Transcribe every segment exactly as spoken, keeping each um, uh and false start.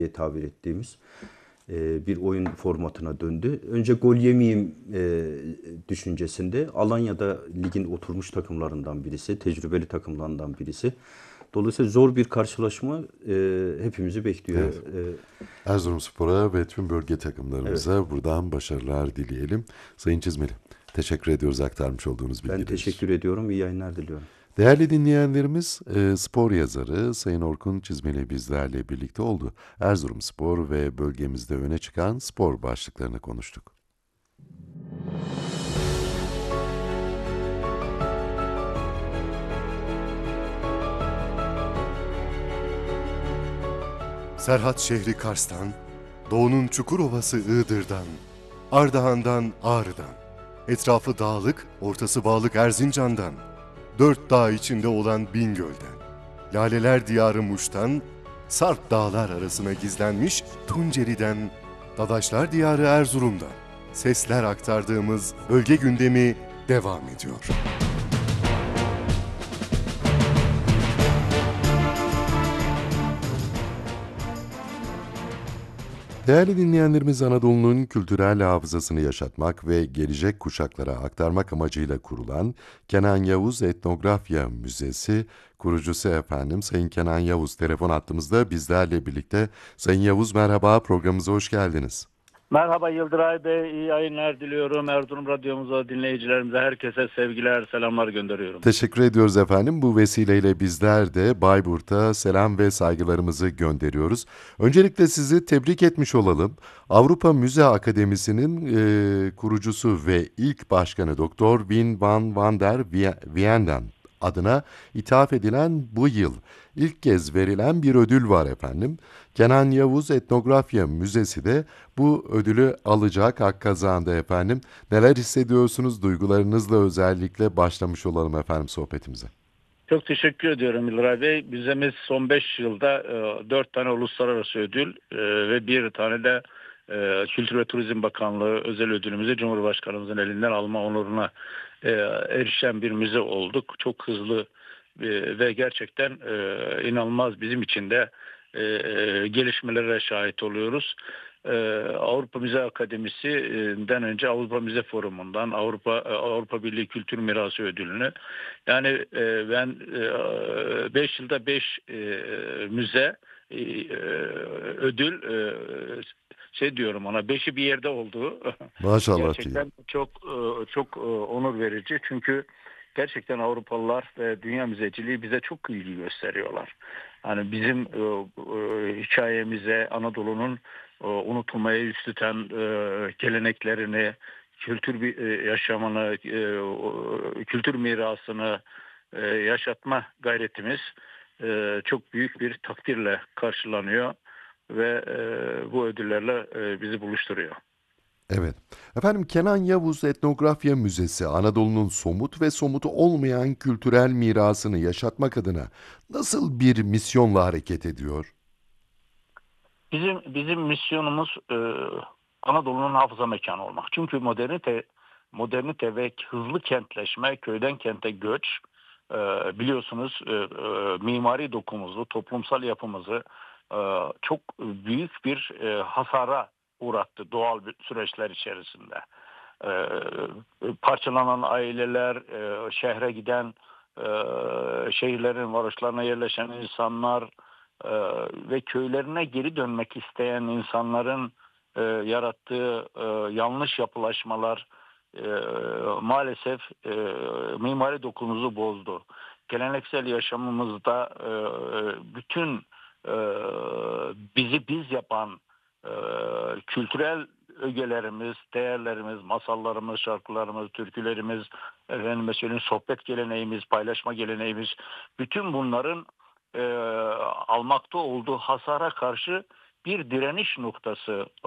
diye tabir ettiğimiz e, bir oyun formatına döndü. Önce gol yemeyeyim e, düşüncesinde. Alanya'da ligin oturmuş takımlarından birisi, tecrübeli takımlarından birisi. Dolayısıyla zor bir karşılaşma e, hepimizi bekliyor. Evet. E, Erzurumspor'a ve tüm bölge evet, takımlarımıza buradan başarılar dileyelim. Sayın Çizmeli, teşekkür ediyoruz aktarmış olduğunuz ben bilgiler için. teşekkür ediyorum. İyi yayınlar diliyorum. Değerli dinleyenlerimiz, e, spor yazarı Sayın Orkun Çizmeli bizlerle birlikte oldu. Erzurumspor ve bölgemizde öne çıkan spor başlıklarını konuştuk. Serhat şehri Kars'tan, doğunun Çukurovası Iğdır'dan, Ardahan'dan Ağrı'dan, etrafı dağlık, ortası bağlık Erzincan'dan, dört dağ içinde olan Bingöl'den, Laleler Diyarı Muş'tan, Sarp dağlar arasına gizlenmiş Tunceli'den, Dadaşlar Diyarı Erzurum'dan, sesler aktardığımız bölge gündemi devam ediyor. Değerli dinleyenlerimiz, Anadolu'nun kültürel hafızasını yaşatmak ve gelecek kuşaklara aktarmak amacıyla kurulan Kenan Yavuz Etnografya Müzesi kurucusu efendim Sayın Kenan Yavuz telefon hattımızda bizlerle birlikte. Sayın Yavuz, merhaba, programımıza hoş geldiniz. Merhaba Yıldıray Bey, iyi yayınlar diliyorum. Erzurum Radyomuza, dinleyicilerimize, herkese sevgiler, selamlar gönderiyorum. Teşekkür ediyoruz efendim. Bu vesileyle bizler de Bayburt'a selam ve saygılarımızı gönderiyoruz. Öncelikle sizi tebrik etmiş olalım. Avrupa Müze Akademisi'nin e, kurucusu ve ilk başkanı Doktor Wim van van der Wenden adına ithaf edilen bu yıl ilk kez verilen bir ödül var efendim. Kenan Yavuz Etnografya Müzesi de bu ödülü alacak, hak kazandı efendim. Neler hissediyorsunuz? Duygularınızla özellikle başlamış olalım efendim sohbetimize. Çok teşekkür ediyorum Yıldıray Bey. Müzemiz son beş yılda e, dört tane uluslararası ödül e, ve bir tane de e, Kültür ve Turizm Bakanlığı özel ödülümüzü Cumhurbaşkanımızın elinden alma onuruna e, erişen bir müze olduk. Çok hızlı e, ve gerçekten e, inanılmaz bizim için de e, e, gelişmelere şahit oluyoruz. Ee, Avrupa Müze Akademisi'den önce Avrupa Müze Forumu'ndan Avrupa Avrupa Birliği Kültür Mirası Ödülünü, yani e, ben beş yılda beş müze e, e, ödül, e, şey diyorum ona, beşi bir yerde oldu. Maşallah diyelim. Gerçekten çok e, çok e, onur verici, çünkü gerçekten Avrupalılar ve dünya müzeciliği bize çok ilgi gösteriyorlar. Hani bizim e, e, hikayemize, Anadolu'nun e, unutulmaya yüz tutan e, geleneklerini, kültür bir e, yaşamını, e, o- kültür mirasını e, yaşatma gayretimiz e, çok büyük bir takdirle karşılanıyor ve e, bu ödüllerle e, bizi buluşturuyor. Evet. Efendim, Kenan Yavuz Etnografya Müzesi Anadolu'nun somut ve somut olmayan kültürel mirasını yaşatmak adına nasıl bir misyonla hareket ediyor? Bizim bizim misyonumuz e, Anadolu'nun hafıza mekanı olmak. Çünkü modernite modernite ve hızlı kentleşme, köyden kente göç, e, biliyorsunuz, e, e, mimari dokumuzu, toplumsal yapımızı e, çok büyük bir e, hasara uğrattı doğal bir süreçler içerisinde. E, Parçalanan aileler, e, şehre giden, e, şehirlerin varoşlarına yerleşen insanlar, e, ve köylerine geri dönmek isteyen insanların e, yarattığı e, yanlış yapılaşmalar e, maalesef e, mimari dokumuzu bozdu. Geleneksel yaşamımızda e, bütün e, bizi biz yapan e, kültürel ögelerimiz, değerlerimiz, masallarımız, şarkılarımız, türkülerimiz, efendime söyleyeyim, sohbet geleneğimiz, paylaşma geleneğimiz, bütün bunların e, almakta olduğu hasara karşı bir direniş noktası e,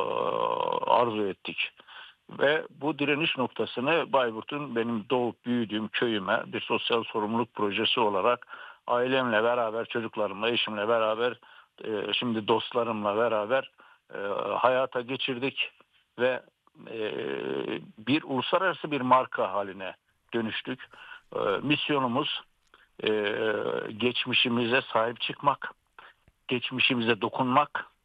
arzu ettik. Ve bu direniş noktasını Bayburt'un, benim doğup büyüdüğüm köyüme bir sosyal sorumluluk projesi olarak ailemle beraber, çocuklarımla, eşimle beraber, e, şimdi dostlarımla beraber e, hayata geçirdik ve e, bir uluslararası bir marka haline dönüştük. E, misyonumuz e, geçmişimize sahip çıkmak, geçmişimize dokunmak